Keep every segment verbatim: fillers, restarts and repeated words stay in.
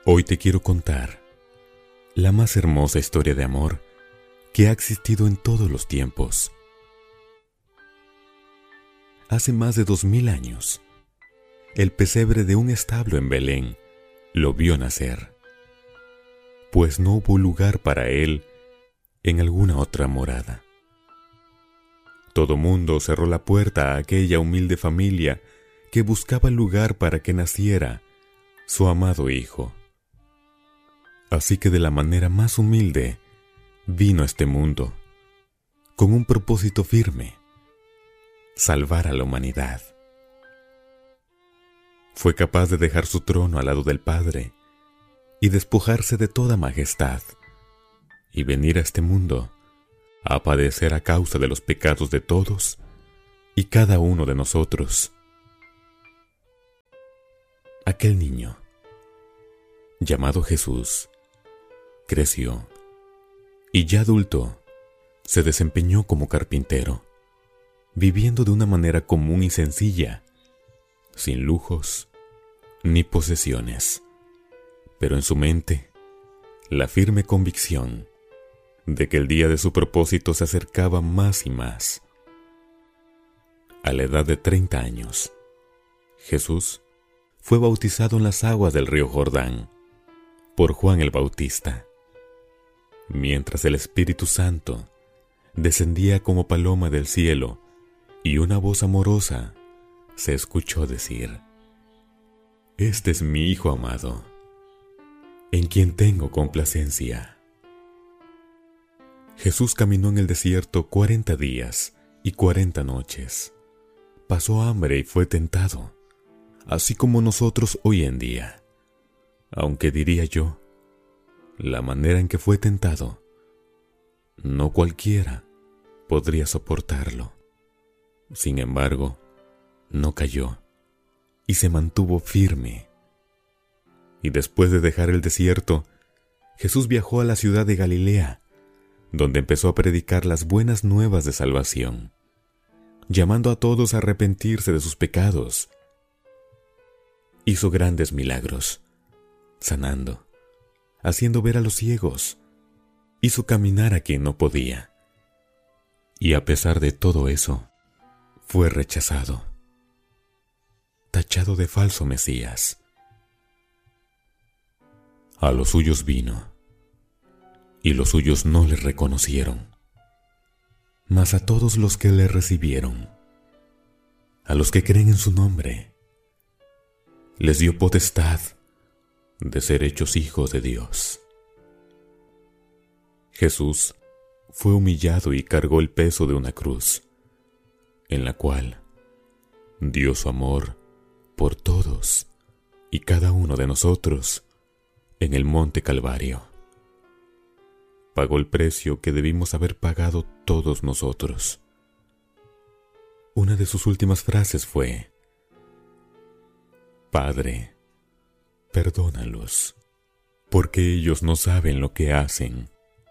Hoy te quiero contar la más hermosa historia de amor que ha existido en todos los tiempos. Hace más de dos mil años, el pesebre de un establo en Belén lo vio nacer, pues no hubo lugar para él en alguna otra morada. Todo mundo cerró la puerta a aquella humilde familia que buscaba lugar para que naciera su amado hijo. Así que de la manera más humilde vino a este mundo, con un propósito firme: salvar a la humanidad. Fue capaz de dejar su trono al lado del Padre y despojarse de toda majestad y venir a este mundo a padecer a causa de los pecados de todos y cada uno de nosotros. Aquel niño, llamado Jesús, creció y ya adulto se desempeñó como carpintero, viviendo de una manera común y sencilla, sin lujos ni posesiones, pero en su mente la firme convicción de que el día de su propósito se acercaba más y más. A la edad de treinta años, Jesús fue bautizado en las aguas del río Jordán por Juan el Bautista, mientras el Espíritu Santo descendía como paloma del cielo y una voz amorosa se escuchó decir: «Este es mi Hijo amado, en quien tengo complacencia». Jesús caminó en el desierto cuarenta días y cuarenta noches. Pasó hambre y fue tentado, así como nosotros hoy en día. Aunque diría yo, la manera en que fue tentado, no cualquiera podría soportarlo. Sin embargo, no cayó y se mantuvo firme. Y después de dejar el desierto, Jesús viajó a la ciudad de Galilea, donde empezó a predicar las buenas nuevas de salvación, llamando a todos a arrepentirse de sus pecados. Hizo grandes milagros, sanando, haciendo ver a los ciegos, hizo caminar a quien no podía. Y a pesar de todo eso, fue rechazado, tachado de falso Mesías. A los suyos vino, y los suyos no le reconocieron. Mas a todos los que le recibieron, a los que creen en su nombre, les dio potestad de ser hechos hijos de Dios. Jesús fue humillado y cargó el peso de una cruz, en la cual dio su amor por todos y cada uno de nosotros en el monte Calvario. Pagó el precio que debimos haber pagado todos nosotros. Una de sus últimas frases fue: «Padre, perdónalos, porque ellos no saben lo que hacen».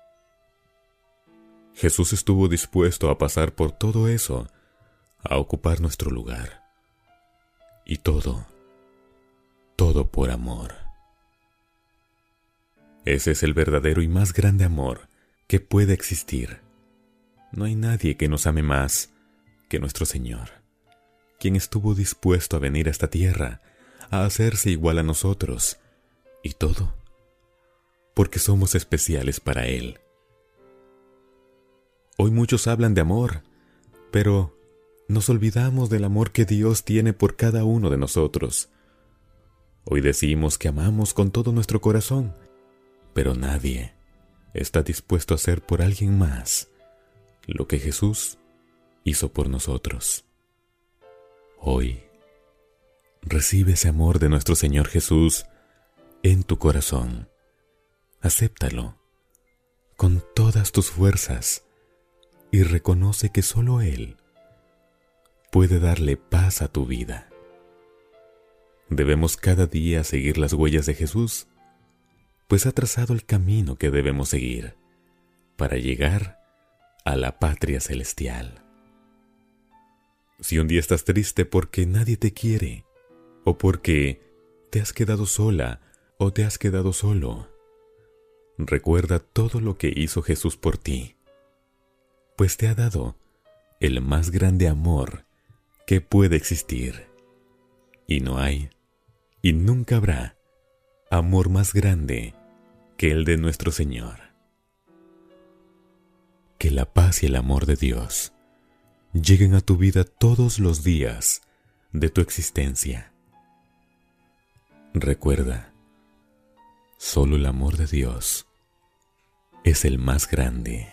Jesús estuvo dispuesto a pasar por todo eso, a ocupar nuestro lugar. Y todo, todo por amor. Ese es el verdadero y más grande amor que puede existir. No hay nadie que nos ame más que nuestro Señor, quien estuvo dispuesto a venir a esta tierra, a hacerse igual a nosotros, y todo porque somos especiales para Él. Hoy muchos hablan de amor, pero nos olvidamos del amor que Dios tiene por cada uno de nosotros. Hoy decimos que amamos con todo nuestro corazón, pero nadie está dispuesto a hacer por alguien más lo que Jesús hizo por nosotros. Hoy, recibe ese amor de nuestro Señor Jesús en tu corazón. Acéptalo con todas tus fuerzas y reconoce que solo Él puede darle paz a tu vida. Debemos cada día seguir las huellas de Jesús, pues ha trazado el camino que debemos seguir para llegar a la patria celestial. Si un día estás triste porque nadie te quiere, o porque te has quedado sola ¿O te has quedado solo? Recuerda todo lo que hizo Jesús por ti, pues te ha dado el más grande amor que puede existir. Y no hay, y nunca habrá, amor más grande que el de nuestro Señor. Que la paz y el amor de Dios lleguen a tu vida todos los días de tu existencia. Recuerda, solo el amor de Dios es el más grande.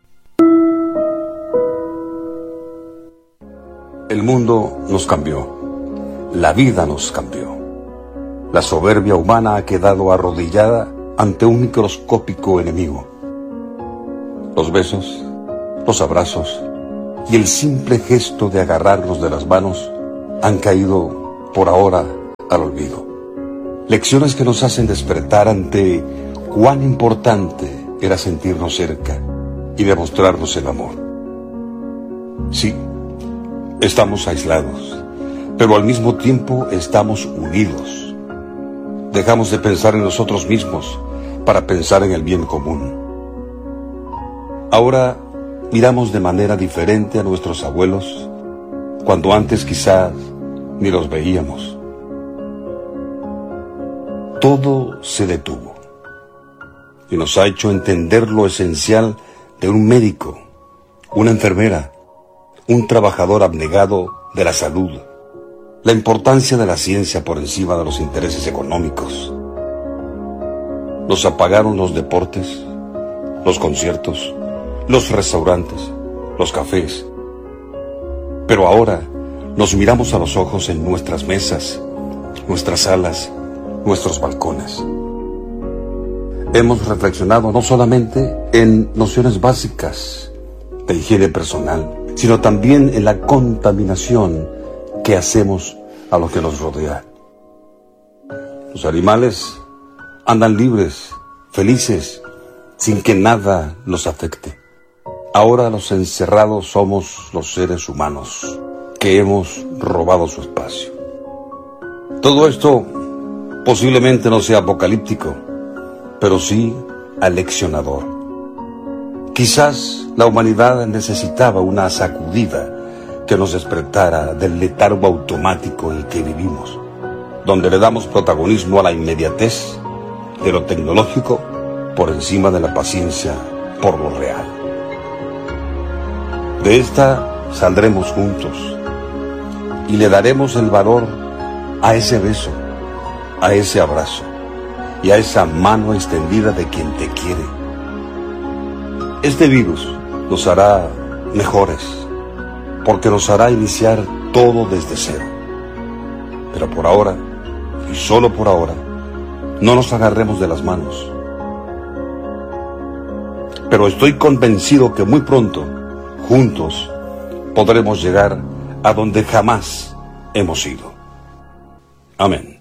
El mundo nos cambió, la vida nos cambió. La soberbia humana ha quedado arrodillada ante un microscópico enemigo. Los besos, los abrazos y el simple gesto de agarrarnos de las manos han caído por ahora al olvido. Lecciones que nos hacen despertar ante cuán importante era sentirnos cerca y demostrarnos el amor. Sí, estamos aislados, pero al mismo tiempo estamos unidos. Dejamos de pensar en nosotros mismos para pensar en el bien común. Ahora miramos de manera diferente a nuestros abuelos, cuando antes quizás ni los veíamos. Todo se detuvo y nos ha hecho entender lo esencial de un médico, una enfermera, un trabajador abnegado de la salud, la importancia de la ciencia por encima de los intereses económicos. Nos apagaron los deportes, los conciertos, los restaurantes, los cafés. Pero ahora nos miramos a los ojos en nuestras mesas, nuestras salas, nuestros balcones. Hemos reflexionado no solamente en nociones básicas de higiene personal, sino también en la contaminación que hacemos a lo que nos rodea. Los animales andan libres, felices, sin que nada los afecte. Ahora los encerrados somos los seres humanos que hemos robado su espacio. Todo esto posiblemente no sea apocalíptico, pero sí aleccionador. Quizás la humanidad necesitaba una sacudida que nos despertara del letargo automático en que vivimos, donde le damos protagonismo a la inmediatez de lo tecnológico por encima de la paciencia por lo real. De esta saldremos juntos y le daremos el valor a ese beso, a ese abrazo y a esa mano extendida de quien te quiere. Este virus nos hará mejores, porque nos hará iniciar todo desde cero. Pero por ahora, y solo por ahora, no nos agarremos de las manos. Pero estoy convencido que muy pronto, juntos, podremos llegar a donde jamás hemos ido. Amén.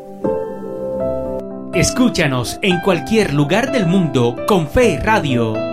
Escúchanos en cualquier lugar del mundo con Fe Radio.